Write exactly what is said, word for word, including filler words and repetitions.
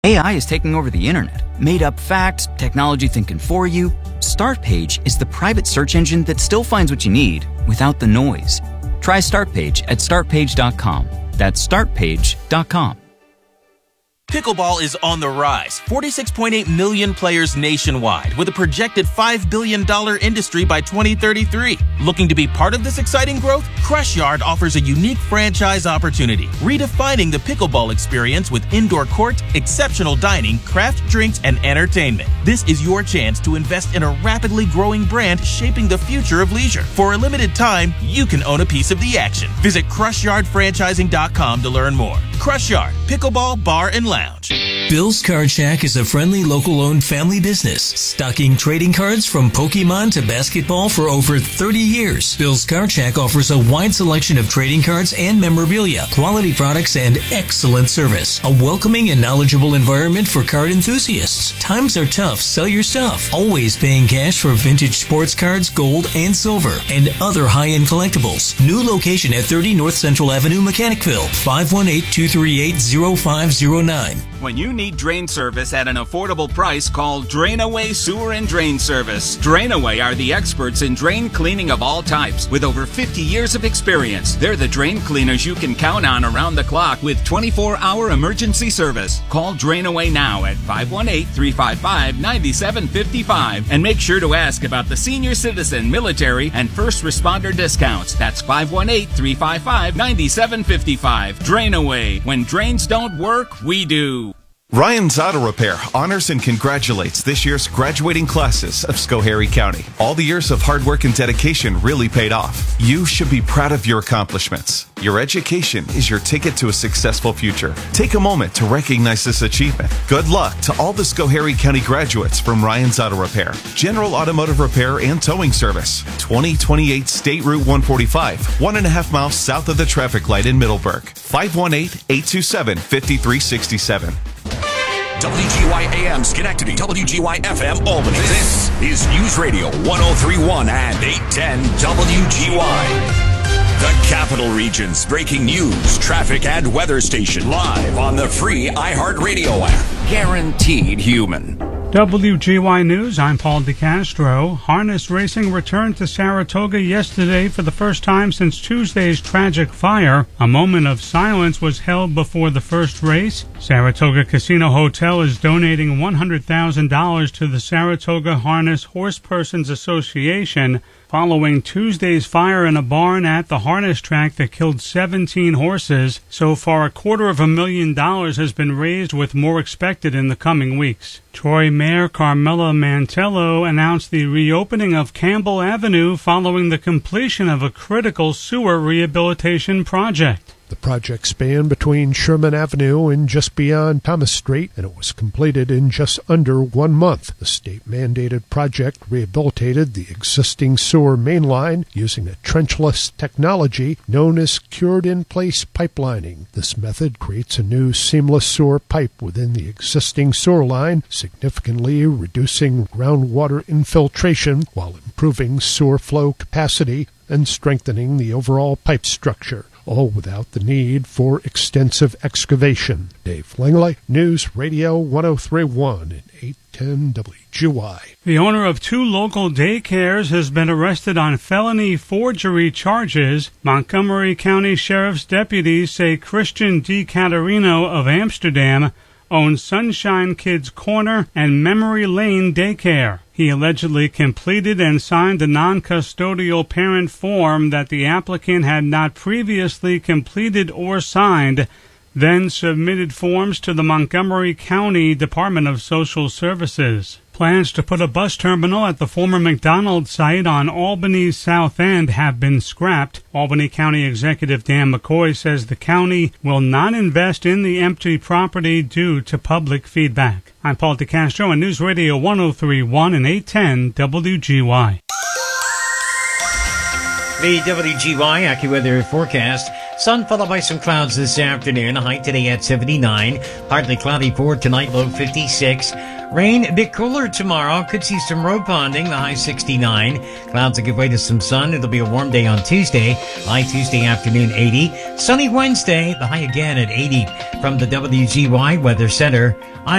A I is taking over the internet. Made up facts, technology thinking for you. StartPage is the private search engine that still finds what you need without the noise. Try StartPage at start page dot com. That's start page dot com. Pickleball is on the rise. forty-six point eight million players nationwide, with a projected five billion dollars industry by twenty thirty-three. Looking to be part of this exciting growth? Crush Yard offers a unique franchise opportunity, redefining the pickleball experience with indoor court, exceptional dining, craft drinks, and entertainment. This is your chance to invest in a rapidly growing brand shaping the future of leisure. For a limited time, you can own a piece of the action. Visit crush yard franchising dot com to learn more. Crush Yard, Pickleball Bar and Lounge. Bill's Card Shack is a friendly, local-owned family business, stocking trading cards from Pokemon to basketball for over thirty years. Bill's Card Shack offers a wide selection of trading cards and memorabilia, quality products, and excellent service. A welcoming and knowledgeable environment for card enthusiasts. Times are tough, sell your stuff. Always paying cash for vintage sports cards, gold, and silver, and other high-end collectibles. New location at thirty North Central Avenue, Mechanicville, five one eight, two three eight, zero five zero nine. When you need drain service at an affordable price, call Drainaway Sewer and Drain Service. Drainaway are the experts in drain cleaning of all types. With over fifty years of experience, they're the drain cleaners you can count on around the clock with twenty-four hour emergency service. Call Drainaway now at five one eight, three five five, nine seven five five and make sure to ask about the senior citizen, military, and first responder discounts. That's five one eight, three five five, nine seven five five. Drainaway. When drains don't work, we do. Ryan's Auto Repair honors and congratulates this year's graduating classes of Schoharie County. All the years of hard work and dedication really paid off. You should be proud of your accomplishments. Your education is your ticket to a successful future. Take a moment to recognize this achievement. Good luck to all the Schoharie County graduates from Ryan's Auto Repair. General automotive repair and towing service. twenty twenty-eight State Route one forty-five, one and a half miles south of the traffic light in Middleburg. five one eight, eight two seven, five three six seven. W G Y A M Schenectady, W G Y F M Albany. This is News Radio one oh three point one and eight ten W G Y. The Capital Region's breaking news, traffic, and weather station live on the free iHeartRadio app. Guaranteed human. W G Y News, I'm Paul DeCastro. Harness racing returned to Saratoga yesterday for the first time since Tuesday's tragic fire. A moment of silence was held before the first race. Saratoga Casino Hotel is donating one hundred thousand dollars to the Saratoga Harness Horsepersons Association following Tuesday's fire in a barn at the harness track that killed seventeen horses. So far, a quarter of a million dollars has been raised, with more expected in the coming weeks. Troy Mayor Carmela Mantello announced the reopening of Campbell Avenue following the completion of a critical sewer rehabilitation project. The project spanned between Sherman Avenue and just beyond Thomas Street, and it was completed in just under one month. The state-mandated project rehabilitated the existing sewer main line using a trenchless technology known as cured-in-place pipelining. This method creates a new seamless sewer pipe within the existing sewer line, significantly reducing groundwater infiltration while improving sewer flow capacity and strengthening the overall pipe structure, all without the need for extensive excavation. Dave Langley, News Radio one oh three point one and eight ten W G Y. The owner of two local daycares has been arrested on felony forgery charges. Montgomery County Sheriff's deputies say Christian D. Caterino of Amsterdam owns Sunshine Kids Corner and Memory Lane Daycare. He allegedly completed and signed a non-custodial parent form that the applicant had not previously completed or signed, then submitted forms to the Montgomery County Department of Social Services. Plans to put a bus terminal at the former McDonald's site on Albany's South End have been scrapped. Albany County Executive Dan McCoy says the county will not invest in the empty property due to public feedback. I'm Paul DeCastro on News Radio one oh three point one and eight ten W G Y. The W G Y AccuWeather forecast. Sun followed by some clouds this afternoon. High today at seventy-nine. Partly cloudy for tonight, low fifty-six. Rain a bit cooler tomorrow. Could see some road ponding, the high sixty-nine. Clouds will give way to some sun. It'll be a warm day on Tuesday. High Tuesday afternoon, eighty. Sunny Wednesday, the high again at eighty. From the W G Y Weather Center, I'm